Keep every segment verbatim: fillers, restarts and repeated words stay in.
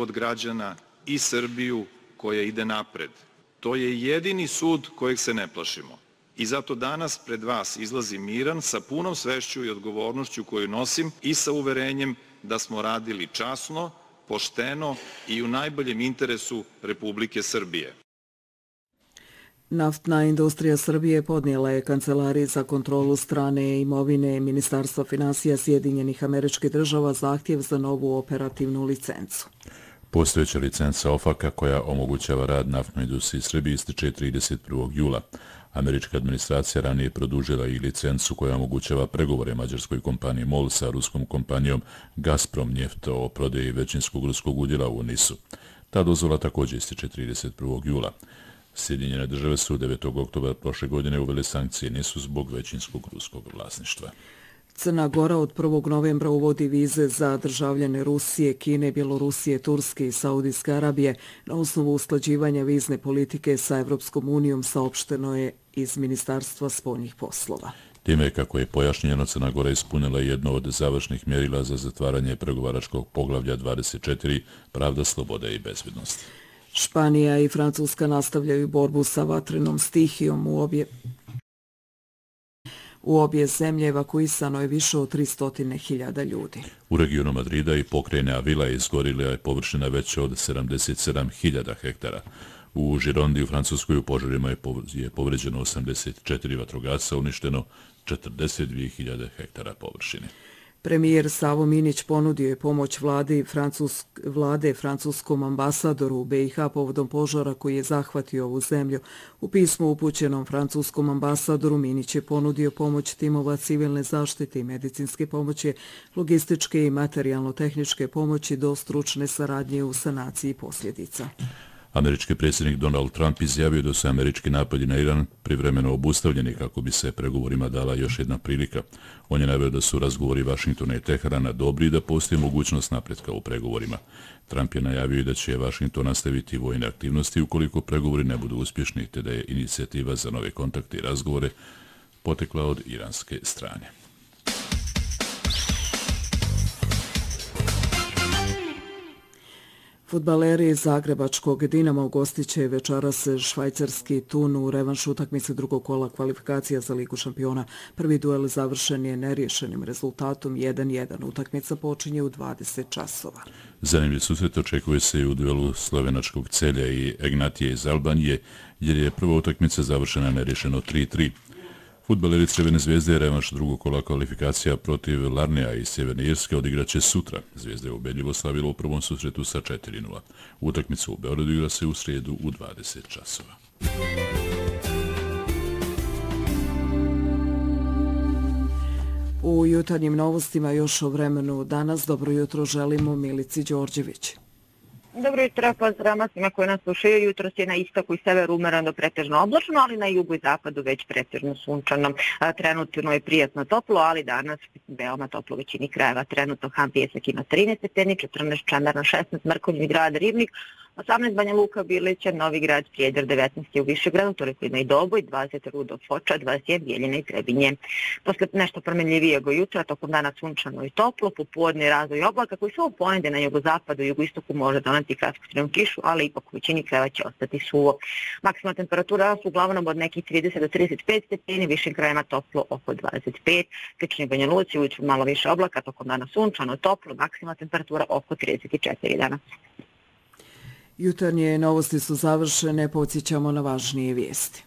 život građana i Srbiju koja ide napred. To je jedini sud kojeg se ne plašimo. I zato danas pred vas izlazi miran sa punom svešću i odgovornošću koju nosim i sa uverenjem da smo radili časno, pošteno i u najboljem interesu Republike Srbije. Naftna industrija Srbije podnijela je Kancelariji za kontrolu strane imovine Ministarstva finansija Sjedinjenih Američkih Država zahtjev za novu operativnu licencu. Postojeća licenca OFAC-a koja omogućava rad naftnoj industriji Srbije ističe trideset prvog jula. Američka administracija ranije produžila i licencu koja omogućava pregovore mađarskoj kompaniji MOL sa ruskom kompanijom Gazprom Njeft o prodaji većinskog ruskog udjela u NIS-u. Ta dozvola također ističe trideset prvog jula. Sjedinjene države su devetog oktobra prošle godine uvele sankcije NIS-u zbog većinskog ruskog vlasništva. Crna Gora od prvog novembra uvodi vize za državljane Rusije, Kine, Bjelorusije, Turske i Saudijske Arabije na osnovu usklađivanja vizne politike sa Evropskom unijom, saopšteno je iz Ministarstva spoljnih poslova. Time, kako je pojašnjeno, Crna Gora ispunila jedno od završnih mjerila za zatvaranje pregovaračkog poglavlja dvadeset četiri Pravda, sloboda i bezbjednost. Španija i Francuska nastavljaju borbu sa vatrenom stihijom u obje U obje zemlje evakuisano je više od tristo hiljada ljudi. U regionu Madrida i pokrajine Avila izgorila je površina veća od sedamdeset sedam hiljada hektara. U Žirondi u Francuskoj u požarima je povređeno osamdeset četiri vatrogasca, uništeno četrdeset dvije hiljade hektara površine. Premijer Savo Minić ponudio je pomoć vlade, Francusk, vlade francuskom ambasadoru u B i H povodom požara koji je zahvatio ovu zemlju. U pismu upućenom francuskom ambasadoru Minić je ponudio pomoć timova civilne zaštite i medicinske pomoći, logističke i materijalno-tehničke pomoći do stručne saradnje u sanaciji posljedica. Američki predsjednik Donald Trump izjavio da su američki napadi na Iran privremeno obustavljeni kako bi se pregovorima dala još jedna prilika. On je naveo da su razgovori Vašingtona i Teherana dobri i da postoji mogućnost napretka u pregovorima. Trump je najavio da će Vašington nastaviti vojne aktivnosti ukoliko pregovori ne budu uspješni, te da je inicijativa za nove kontakte i razgovore potekla od iranske strane. Fudbaleri Zagrebačkog Dinama ugostit će večeras švajcarski Thun u revanš utakmice drugog kola kvalifikacija za Ligu šampiona. Prvi duel završen je neriješenim rezultatom jedan jedan. Utakmica počinje u dvadeset časova. Zanimljiv susret očekuje se i u duelu slovenačkog Celja i Egnatije iz Albanije, jer je prva utakmica završena neriješeno tri tri. Fudbaleri Crvene zvezde revanš drugog kola kvalifikacija protiv Larnea iz Sjeverne Irske odigraće sutra. Zvezda je ubedljivo slavila u prvom susretu sa četiri nula. Utakmica u Beogradu igra se u srijedu u dvadeset časova. U jutarnjim novostima još o vremenu danas. Dobro jutro želimo Milici Đorđević. Dobro jutro, pozdrav svima koji nas slušaju. Jutro je na istoku i severu umereno pretežno oblačno, ali na jugu i zapadu već pretežno sunčano. Trenutno je prijatno toplo, ali danas veoma toplo u većini krajeva. Trenutno Han Pijesak ima trinaest stepeni, četrnaest Čandarna, šesnaest Mrkonjić grad Ribnik, osamnaest Banja Luka, Bilića, Novi Grad, Prijedor, devetnaest je u Višegradu, toliko ima i Doboj, dvadeset Rudo, Foča, dvadeset jedan Bijeljina i Trebinje. Posle nešto promjenljivijeg jutra, tokom dana sunčano i toplo, popodne razvoj oblaka koji su ponede na jugozapadu i jugoistoku može doneti kratkotrajnu kišu, ali ipak u većini krajeva će ostati suvo. Maksimalna temperatura su uglavnom od nekih trideset do trideset pet stepeni, višim krajevima toplo oko dvadeset pet, Kični Banja Luci, ujutru malo više oblaka, tokom dana sunčano, toplo, maksimalna temperatura oko trideset četiri dana. Jutarnje novosti su završene, podsjećamo na važnije vijesti.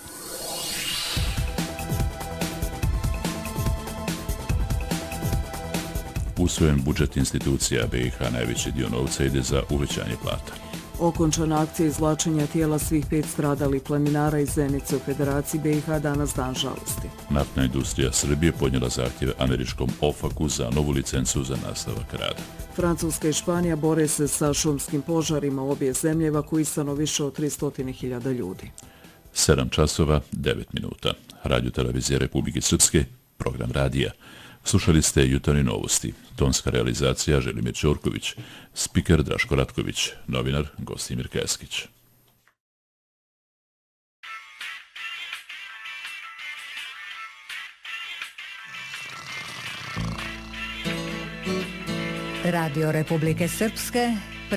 Usvojen budžet institucija B i H, najveći dio novca ide za uvećanje plata. Okončana akcija izvlačenja tijela svih pet stradalih planinara iz Zenice u Federaciji B i H danas dan žalosti. Naftna industrija Srbije podnijela zahtjeve američkom OFAC-u za novu licencu za nastavak rada. Francuska i Španija bore se sa šumskim požarima u obje zemlje, evakuisano više od tristo hiljada ljudi. sedam časova, devet minuta. Radio televizija Republike Srpske, program radija. Slušali ste jutarnje novosti. Tonska realizacija Želimir Ćorković, spiker Draško Ratković, novinar Gostimir Keskić. Radio Republike Srpske,